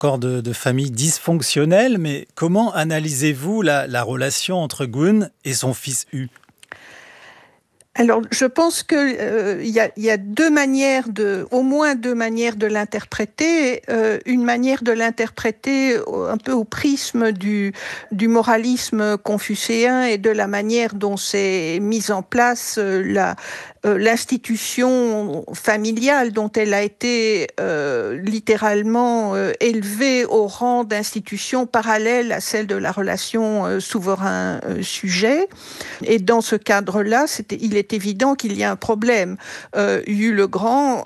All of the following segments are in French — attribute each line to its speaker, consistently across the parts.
Speaker 1: Encore de famille dysfonctionnelle, mais comment analysez-vous la relation entre Gun et son fils Hu?
Speaker 2: Alors, je pense que il y a au moins deux manières de l'interpréter. Une manière de l'interpréter un peu au prisme du moralisme confucéen et de la manière dont s'est mise en place l'institution familiale, dont elle a été littéralement élevée au rang d'institution parallèle à celle de la relation souverain-sujet. Et dans ce cadre-là, il est évident qu'il y a un problème. Hugh le Grand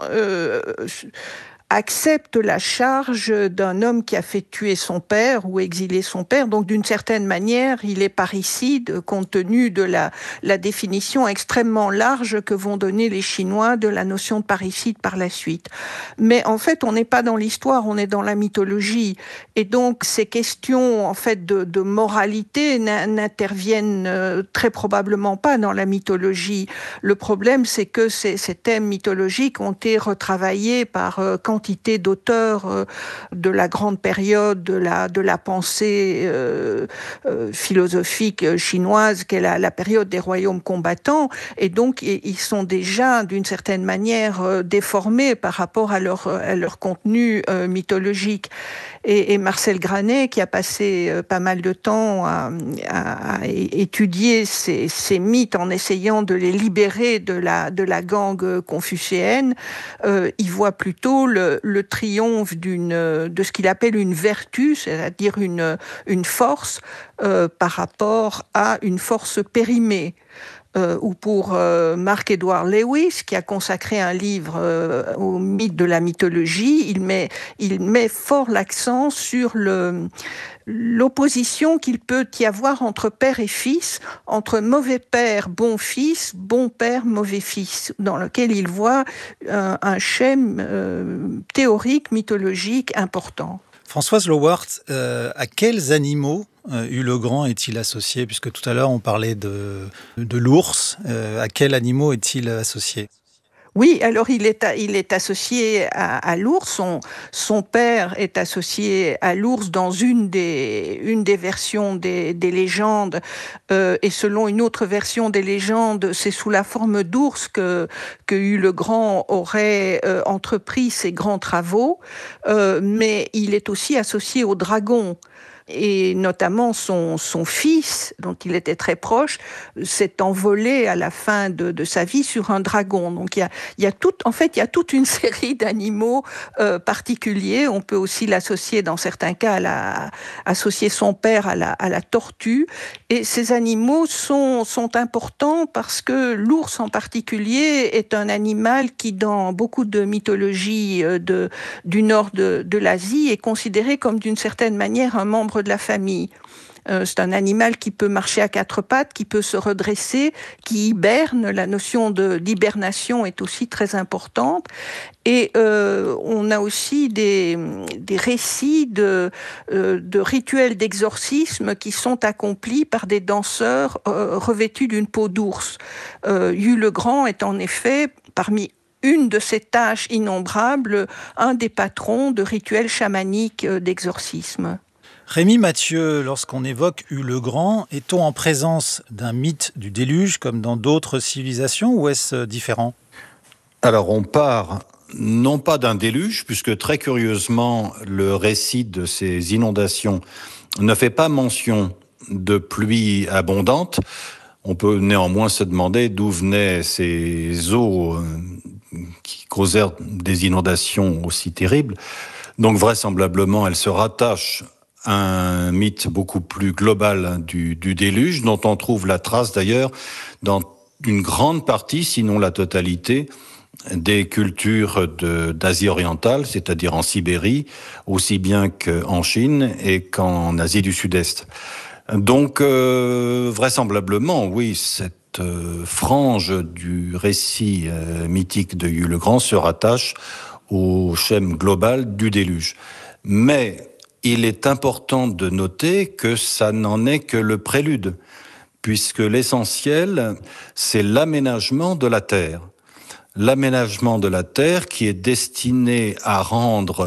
Speaker 2: accepte la charge d'un homme qui a fait tuer son père ou exiler son père. Donc, d'une certaine manière, il est parricide compte tenu de la définition extrêmement large que vont donner les Chinois de la notion de parricide par la suite. Mais en fait, on n'est pas dans l'histoire, on est dans la mythologie. Et donc, ces questions en fait de moralité n'interviennent très probablement pas dans la mythologie. Le problème, c'est que ces thèmes mythologiques ont été retravaillés par quantité d'auteurs de la grande période de la pensée philosophique chinoise, qu'est la période des royaumes combattants, et donc ils sont déjà d'une certaine manière déformés par rapport à leur contenu mythologique. Et Marcel Granet, qui a passé pas mal de temps à étudier ces mythes en essayant de les libérer de la gangue confucéenne, il voit plutôt le triomphe de ce qu'il appelle une vertu, c'est-à-dire une force par rapport à une force périmée. Ou pour Marc-Édouard Lewis, qui a consacré un livre au mythe de la mythologie, il met fort l'accent sur l'opposition qu'il peut y avoir entre père et fils, entre mauvais père, bon fils, bon père, mauvais fils, dans lequel il voit un schème théorique, mythologique important.
Speaker 1: Françoise Lowaert, à quels animaux Hugh le Grand est-il associé? Puisque tout à l'heure on parlait de l'ours, à quels animaux est-il associé?
Speaker 2: Oui, alors il est associé à l'ours. Son père est associé à l'ours dans une des versions des légendes. Et selon une autre version des légendes, c'est sous la forme d'ours que Hugh le Grand aurait entrepris ses grands travaux. Mais il est aussi associé au dragon. Et notamment son fils, dont il était très proche, s'est envolé à la fin de sa vie sur un dragon. Donc il y a toute une série d'animaux particuliers. On peut aussi l'associer, dans certains cas, associer son père à la tortue. Et ces animaux sont importants parce que l'ours en particulier est un animal qui, dans beaucoup de mythologies du nord de l'Asie, est considéré comme d'une certaine manière un membre de la famille. C'est un animal qui peut marcher à quatre pattes, qui peut se redresser, qui hiberne. La notion d'hibernation est aussi très importante. Et on a aussi des récits de rituels d'exorcisme qui sont accomplis par des danseurs revêtus d'une peau d'ours. Hugh le Grand est en effet, parmi une de ces tâches innombrables, un des patrons de rituels chamaniques d'exorcisme.
Speaker 1: Rémi Mathieu, lorsqu'on évoque Hugh le Grand, est-on en présence d'un mythe du déluge comme dans d'autres civilisations ou est-ce différent?
Speaker 3: Alors on part non pas d'un déluge, puisque très curieusement, le récit de ces inondations ne fait pas mention de pluies abondantes. On peut néanmoins se demander d'où venaient ces eaux qui causèrent des inondations aussi terribles. Donc vraisemblablement, elles se rattachent à un mythe beaucoup plus global du déluge, dont on trouve la trace d'ailleurs dans une grande partie, sinon la totalité, des cultures d'Asie orientale, c'est-à-dire en Sibérie, aussi bien qu'en Chine et qu'en Asie du Sud-Est. Donc, vraisemblablement, oui, cette frange du récit mythique de Hugh le Grand se rattache au schème global du déluge. Mais il est important de noter que ça n'en est que le prélude, puisque l'essentiel, c'est l'aménagement de la Terre. L'aménagement de la Terre qui est destiné à rendre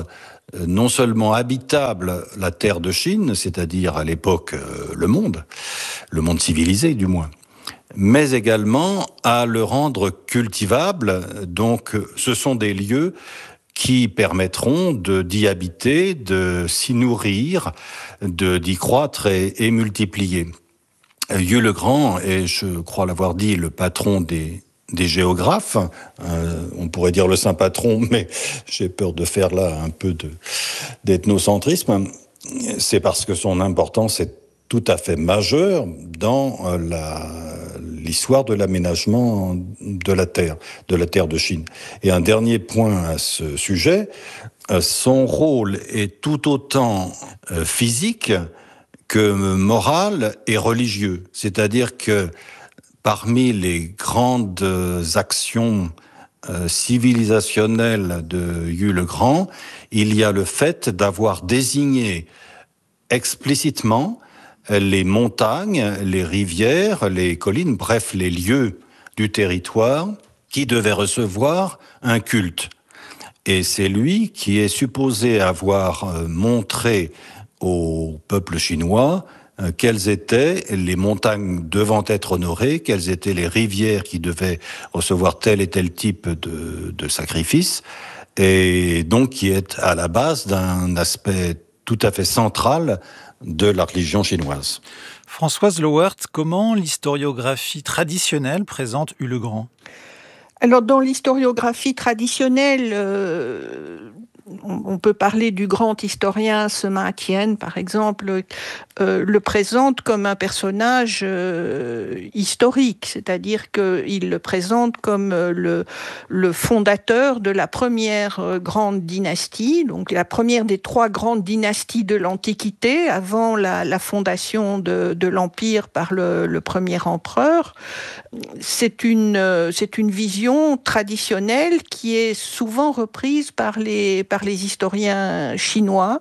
Speaker 3: non seulement habitable la terre de Chine, c'est-à-dire à l'époque le monde civilisé du moins, mais également à le rendre cultivable. Donc ce sont des lieux qui permettront d'y habiter, de s'y nourrir, d'y croître et multiplier. Yu le Grand est, je crois l'avoir dit, le patron des géographes. On pourrait dire le saint patron, mais j'ai peur de faire là un peu d'ethnocentrisme. C'est parce que son importance est tout à fait majeure dans l'histoire de l'aménagement de la terre de Chine. Et un dernier point à ce sujet, son rôle est tout autant physique que moral et religieux. C'est-à-dire que parmi les grandes actions civilisationnelles de Yu le Grand, il y a le fait d'avoir désigné explicitement les montagnes, les rivières, les collines, bref, les lieux du territoire qui devaient recevoir un culte. Et c'est lui qui est supposé avoir montré au peuple chinois quelles étaient les montagnes devant être honorées, quelles étaient les rivières qui devaient recevoir tel et tel type de sacrifice, et donc qui est à la base d'un aspect tout à fait central de la religion chinoise.
Speaker 1: Françoise Lowert, comment l'historiographie traditionnelle présente Yu le Grand ?
Speaker 2: Alors, dans l'historiographie traditionnelle, on peut parler du grand historien Sima Qian, par exemple, le présente comme un personnage historique, c'est-à-dire qu'il le présente comme le fondateur de la première grande dynastie, donc la première des 3 grandes dynasties de l'Antiquité, avant la fondation de l'Empire par le premier empereur. C'est une vision traditionnelle qui est souvent reprise par les historiens chinois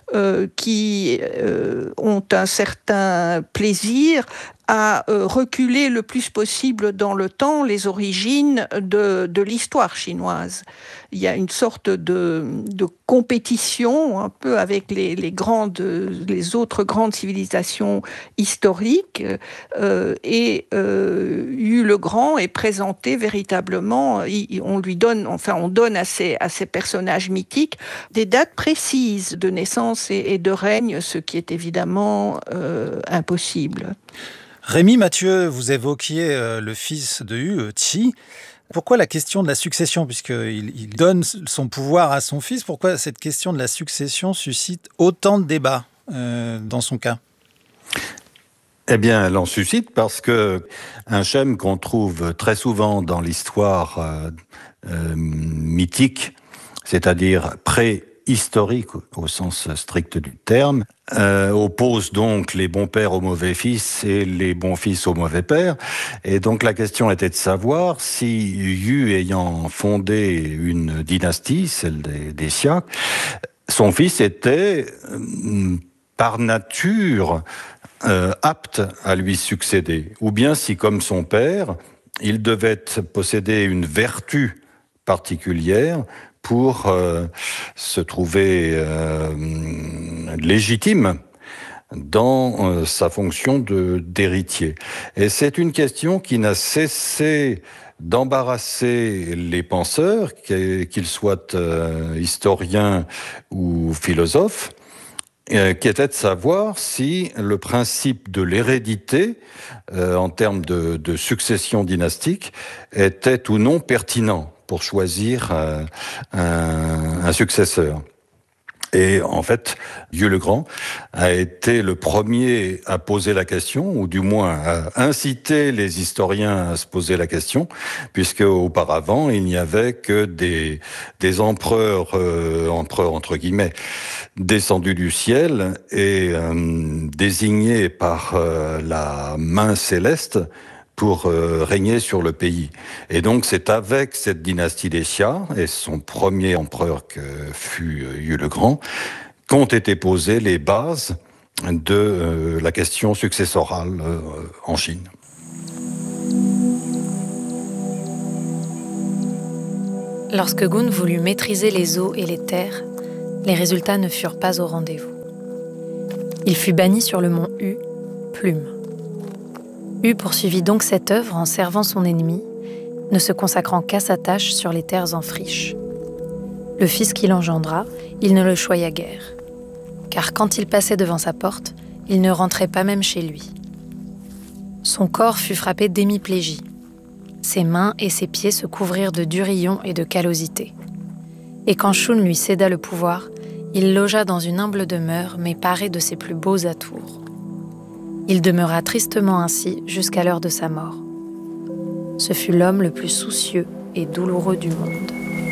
Speaker 2: qui ont un certain plaisir à reculer le plus possible dans le temps les origines de l'histoire chinoise. Il y a une sorte de compétition un peu avec les autres grandes civilisations historiques et Yu le Grand est présenté véritablement, on donne à ces personnages mythiques des dates précises de naissance et de règne, ce qui est évidemment impossible.
Speaker 1: Rémi Mathieu, vous évoquiez le fils de Yu, Qi. Pourquoi la question de la succession, puisqu'il donne son pouvoir à son fils, pourquoi cette question de la succession suscite autant de débats dans son cas ?
Speaker 3: Eh bien, elle en suscite parce que un schème qu'on trouve très souvent dans l'histoire mythique, c'est-à-dire préhistorique au sens strict du terme, oppose donc les bons pères aux mauvais fils et les bons fils aux mauvais pères. Et donc la question était de savoir si Yu ayant fondé une dynastie, celle des Xia, son fils était par nature apte à lui succéder, ou bien si, comme son père, il devait posséder une vertu particulière pour se trouver légitime dans sa fonction d'héritier. Et c'est une question qui n'a cessé d'embarrasser les penseurs, qu'ils soient historiens ou philosophes, qui était de savoir si le principe de l'hérédité, en termes de succession dynastique, était ou non pertinent pour choisir un successeur. Et en fait, Yu le Grand a été le premier à poser la question, ou du moins à inciter les historiens à se poser la question, puisque auparavant, il n'y avait que des empereurs entre guillemets, descendus du ciel et désignés par la main céleste pour régner sur le pays. Et donc c'est avec cette dynastie des Xia et son premier empereur que fut Yu le Grand qu'ont été posées les bases de la question successorale en Chine.
Speaker 4: Lorsque Gun voulut maîtriser les eaux et les terres, les résultats ne furent pas au rendez-vous. Il fut banni sur le mont Hu, Plume. Hu poursuivit donc cette œuvre en servant son ennemi, ne se consacrant qu'à sa tâche sur les terres en friche. Le fils qu'il engendra, il ne le choya guère, car quand il passait devant sa porte, il ne rentrait pas même chez lui. Son corps fut frappé d'hémiplégie. Ses mains et ses pieds se couvrirent de durillons et de callosité. Et quand Shun lui céda le pouvoir, il logea dans une humble demeure, mais parée de ses plus beaux atours. Il demeura tristement ainsi jusqu'à l'heure de sa mort. Ce fut l'homme le plus soucieux et douloureux du monde.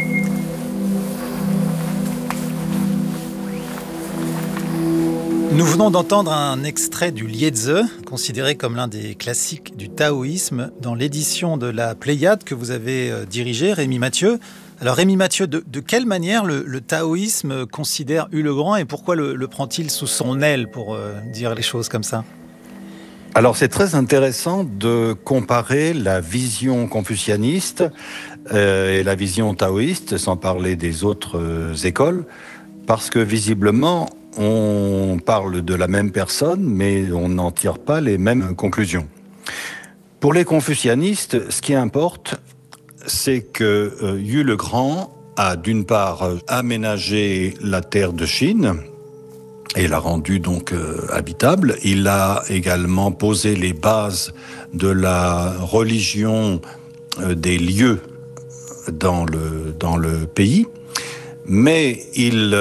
Speaker 1: Nous venons d'entendre un extrait du Liezi, considéré comme l'un des classiques du taoïsme, dans l'édition de la Pléiade que vous avez dirigée, Rémi Mathieu. Alors Rémi Mathieu, de quelle manière le taoïsme considère Hu le Grand et pourquoi le prend-il sous son aile, pour dire les choses comme ça ?
Speaker 3: Alors c'est très intéressant de comparer la vision confucianiste et la vision taoïste, sans parler des autres écoles, parce que visiblement on parle de la même personne, mais on n'en tire pas les mêmes conclusions. Pour les confucianistes, ce qui importe, c'est que Hu le Grand a d'une part aménagé la terre de Chine, et l'a rendu donc habitable. Il a également posé les bases de la religion des lieux dans le pays, mais il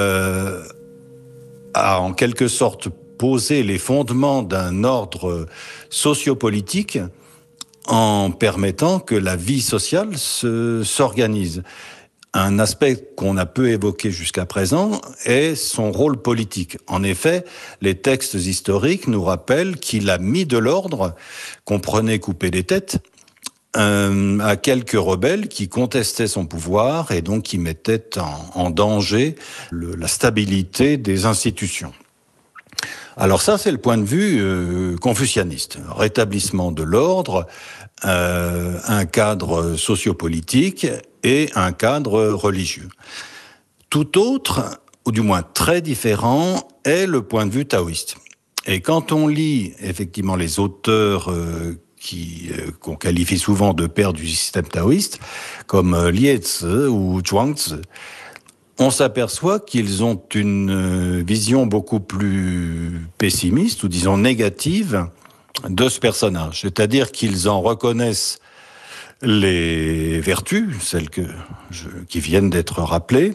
Speaker 3: a en quelque sorte posé les fondements d'un ordre sociopolitique en permettant que la vie sociale s'organise. Un aspect qu'on a peu évoqué jusqu'à présent est son rôle politique. En effet, les textes historiques nous rappellent qu'il a mis de l'ordre, comprenez couper des têtes, à quelques rebelles qui contestaient son pouvoir et donc qui mettaient en danger la stabilité des institutions. Alors ça, c'est le point de vue confucianiste. Rétablissement de l'ordre, un cadre sociopolitique et un cadre religieux. Tout autre, ou du moins très différent, est le point de vue taoïste. Et quand on lit effectivement les auteurs qu'on qualifie souvent de pères du système taoïste, comme Liezi ou Zhuangzi, on s'aperçoit qu'ils ont une vision beaucoup plus pessimiste, ou disons négative, de ce personnage. C'est-à-dire qu'ils en reconnaissent les vertus, celles qui viennent d'être rappelées,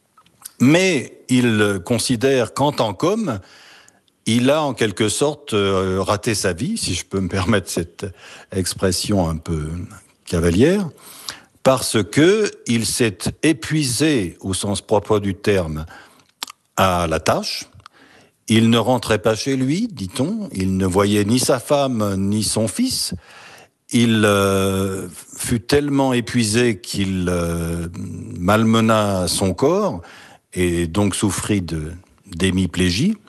Speaker 3: mais ils considèrent qu'en tant qu'homme, il a en quelque sorte raté sa vie, si je peux me permettre cette expression un peu cavalière, parce que il s'est épuisé, au sens propre du terme, à la tâche. Il ne rentrait pas chez lui, dit-on, il ne voyait ni sa femme ni son fils. Il fut tellement épuisé qu'il malmena son corps et donc souffrit d'hémiplégie.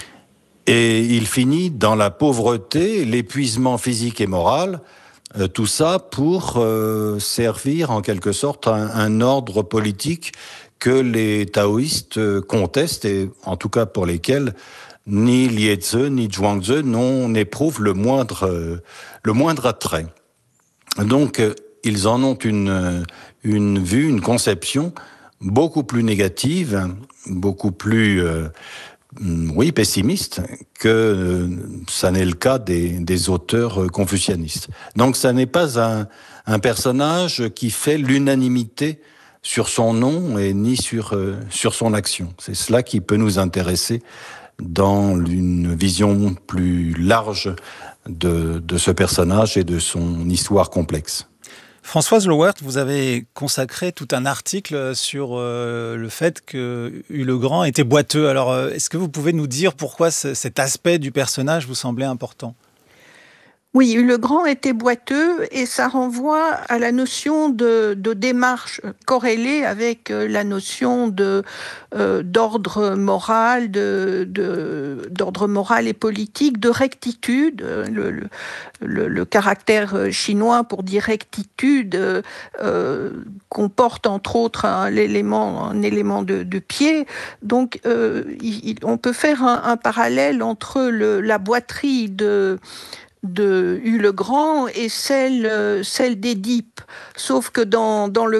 Speaker 3: Et il finit dans la pauvreté, l'épuisement physique et moral, tout ça pour servir en quelque sorte un ordre politique que les taoïstes contestent, et en tout cas pour lesquels ni Liezi ni Zhuangzi n'éprouvent le moindre attrait. Donc ils en ont une vue, une conception beaucoup plus négative, beaucoup plus pessimiste que ça n'est le cas des auteurs confucianistes. Donc ça n'est pas un personnage qui fait l'unanimité sur son nom et ni sur son action. C'est cela qui peut nous intéresser dans une vision plus large de ce personnage et de son histoire complexe.
Speaker 1: Françoise Lowert, vous avez consacré tout un article sur le fait que Hu le Grand était boiteux. Alors, est-ce que vous pouvez nous dire pourquoi cet aspect du personnage vous semblait important ?
Speaker 2: Oui, le grand était boiteux et ça renvoie à la notion de démarche corrélée avec la notion d'ordre moral, d'ordre moral et politique, de rectitude. Le caractère chinois pour dire rectitude comporte entre autres un élément de pied. Donc on peut faire un parallèle entre la boiterie de Hue le Grand et celle d'Édipe. Sauf que dans le